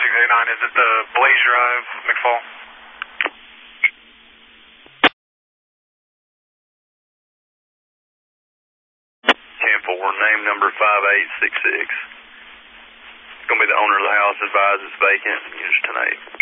5689, is it the Blaze Drive, McFall? 10-4, name number 5866. It's going to be the owner of the house, advised it's vacant, use tonight.